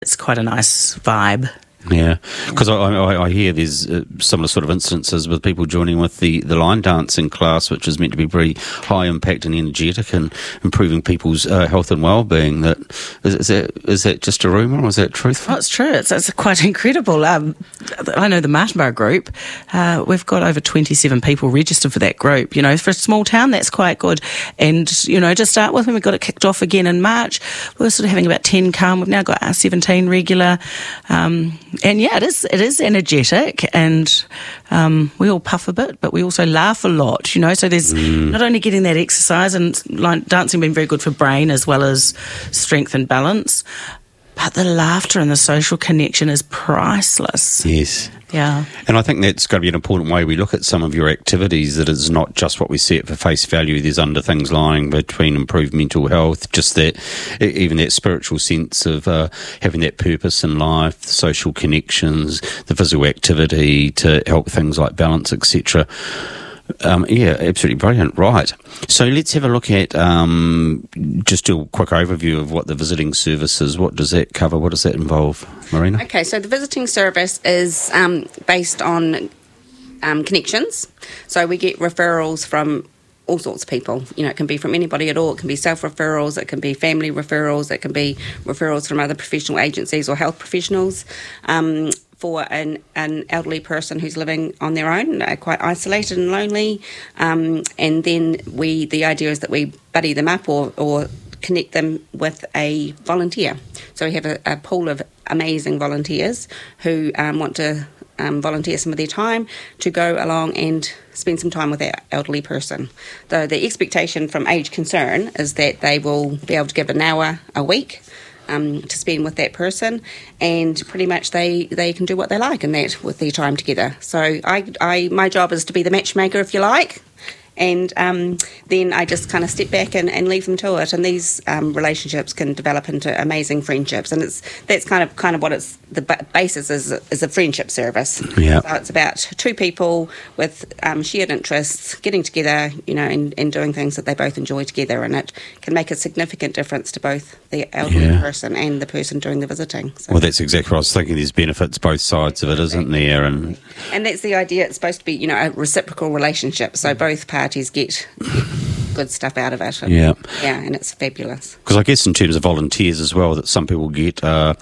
It's quite a nice vibe. Yeah, because I hear there's similar sort of instances with people joining with the line dancing class, which is meant to be pretty high impact and energetic and improving people's health and well-being. Is that just a rumour or is that truthful? Oh, it's true. It's quite incredible. I know the Martinborough group, we've got over 27 people registered for that group. You know, for a small town, that's quite good. And, you know, to start with, when we got it kicked off again in March, we were sort of having about 10 come. We've now got our 17 regular. And yeah, it is energetic, and we all puff a bit, but we also laugh a lot, you know. So there's not only getting that exercise and line dancing being very good for brain as well as strength and balance, but the laughter and the social connection is priceless. Yes. Yeah. And I think that's got to be an important way we look at some of your activities, that it's not just what we see it for face value. There's under things lying between improved mental health, just that, even that spiritual sense of having that purpose in life, the social connections, the physical activity to help things like balance, etc. Yeah, absolutely brilliant. Right. So let's have a look at just a quick overview of what the visiting service is. What does that cover? What does that involve, Marina? Okay, so the visiting service is based on connections. So we get referrals from all sorts of people. You know, it can be from anybody at all. It can be self-referrals, it can be family referrals, it can be referrals from other professional agencies or health professionals. For an elderly person who's living on their own, quite isolated and lonely, and then the idea is that we buddy them up or connect them with a volunteer. So we have a pool of amazing volunteers who want to volunteer some of their time to go along and spend some time with that elderly person. So the expectation from Age Concern is that they will be able to give an hour a week to spend with that person, and pretty much they can do what they like in that with their time together. So my job is to be the matchmaker, if you like, and then I just kind of step back and leave them to it. And these relationships can develop into amazing friendships, and that's kind of what it's the basis is a friendship service. Yeah. So it's about two people with shared interests getting together, you know, and doing things that they both enjoy together, and it can make a significant difference to both the elderly person and the person doing the visiting. So. Well, that's exactly what I was thinking. There's benefits both sides of it, isn't there? And that's the idea. It's supposed to be, you know, a reciprocal relationship, so both parties get good stuff out of it. Yeah, and it's fabulous. Because I guess in terms of volunteers as well, that some people get a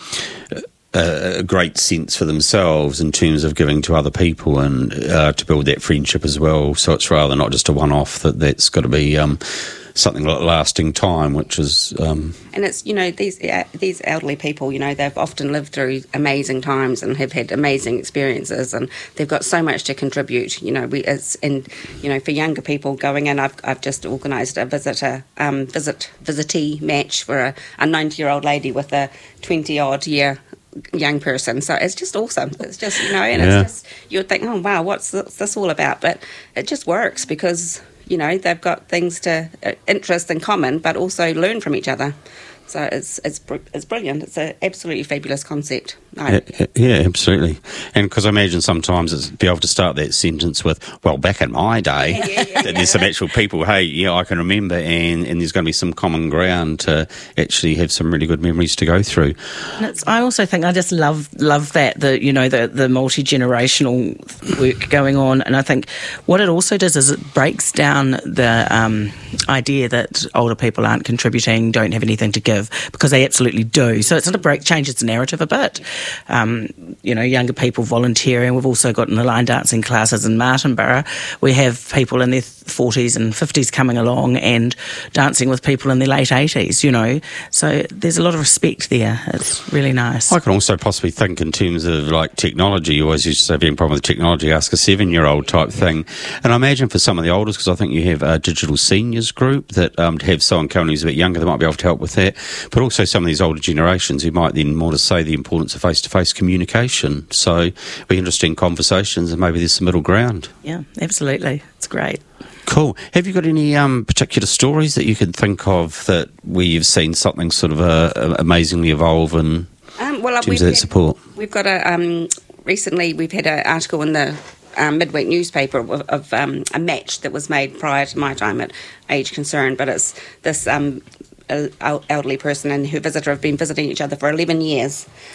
great sense for themselves in terms of giving to other people and to build that friendship as well. So it's rather not just a one-off, that's got to be something like lasting time, which is... And it's, you know, these elderly people, you know, they've often lived through amazing times and have had amazing experiences, and they've got so much to contribute, you know. For younger people going in, I've just organised a visitee match for a 90-year-old lady with a 20-odd-year young person. So it's just awesome. It's just, you know, and it's just, you would think, oh, wow, what's this all about? But it just works because... You know, they've got things to interest in common, but also learn from each other. So it's brilliant. It's an absolutely fabulous concept. Yeah, absolutely. And because I imagine sometimes it's be able to start that sentence with, well, back in my day, there's some actual people, hey, yeah, I can remember, and there's going to be some common ground to actually have some really good memories to go through. And I also think I just love that, the multi-generational work going on. And I think what it also does is it breaks down the idea that older people aren't contributing, don't have anything to give, because they absolutely do. So it sort of changes the narrative a bit. You know, younger people volunteering. We've also got in the line dancing classes in Martinborough, we have people in their 40s and 50s coming along and dancing with people in their late 80s, you know. So there's a lot of respect there. It's really nice. I can also possibly think in terms of like technology. You always used to say, if you have a problem with technology, ask a 7-year-old type thing. And I imagine for some of the olders, because I think you have a digital seniors group that have someone coming who's a bit younger that might be able to help with that, but also some of these older generations who might then more to say the importance of face-to-face communication. So be interesting conversations, and maybe there's some middle ground. Yeah, absolutely. It's great. Cool. Have you got any particular stories that you can think of where you've seen something sort of amazingly evolve in terms of that support? We've got recently we've had an article in the midweek newspaper of a match that was made prior to my time at Age Concern, but it's this elderly person and her visitor have been visiting each other for 11 years.